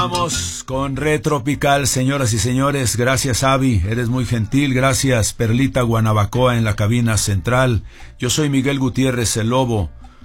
Vamos con Retropical, señoras y señores. Gracias, Avi, eres muy gentil. Gracias, Perlita Guanabacoa en la cabina central. Yo soy Miguel Gutiérrez, el Lobo,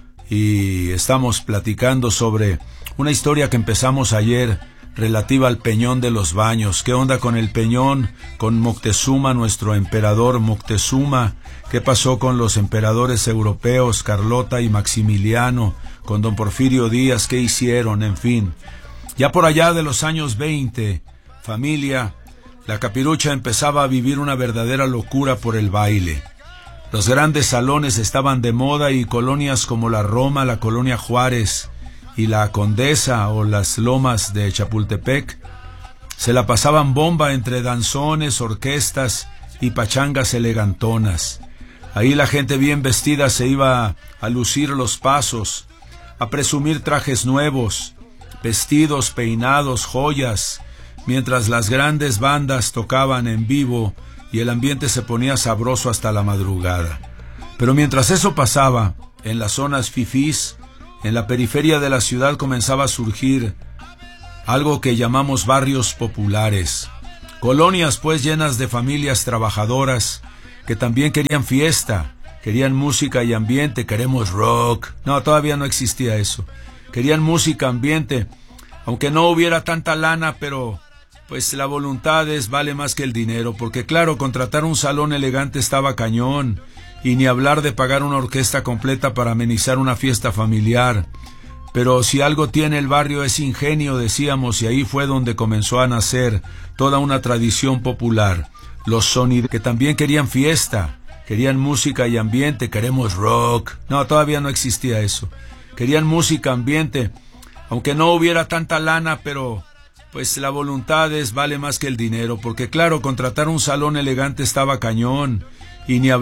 y estamos platicando sobre una historia que empezamos ayer relativa al Peñón de los Baños. ¿Qué onda con el Peñón? Con Moctezuma, nuestro emperador Moctezuma. ¿Qué pasó con los emperadores europeos, Carlota y Maximiliano? Con don Porfirio Díaz, ¿qué hicieron? En fin. Ya por allá de los años 20, familia, la Capirucha empezaba a vivir una verdadera locura por el baile. Los grandes salones estaban de moda y colonias como la Roma, la Colonia Juárez y la Condesa o las Lomas de Chapultepec se la pasaban bomba entre danzones, orquestas y pachangas elegantonas. Ahí la gente bien vestida se iba a lucir los pasos, a presumir trajes nuevos, vestidos, peinados, joyas, mientras las grandes bandas tocaban en vivo y el ambiente se ponía sabroso hasta la madrugada. Pero mientras eso pasaba, en las zonas fifís, en la periferia de la ciudad comenzaba a surgir algo que llamamos barrios populares. Colonias pues llenas de familias trabajadoras que también querían fiesta, querían música y ambiente. Queremos rock. No, todavía no existía eso. Querían música, ambiente, aunque no hubiera tanta lana, pero pues la voluntad vale más que el dinero, porque claro, contratar un salón elegante estaba cañón, y ni hablar de pagar una orquesta completa para amenizar una fiesta familiar. Pero si algo tiene el barrio es ingenio, decíamos, y ahí fue donde comenzó a nacer toda una tradición popular. Los sonidos que también querían fiesta, querían música y ambiente. Queremos rock. No, todavía no existía eso. Querían música, ambiente, aunque no hubiera tanta lana, pero pues la voluntad vale más que el dinero, porque claro, contratar un salón elegante estaba cañón, y ni hablar